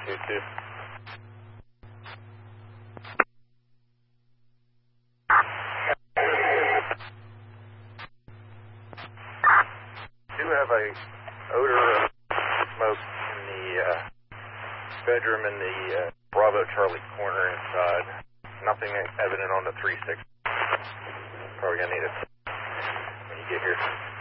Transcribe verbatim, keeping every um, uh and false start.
two two. Do have a odor of smoke in the uh, bedroom in the uh, Bravo Charlie corner inside. Nothing evident on the three six. Probably gonna need it when you get here.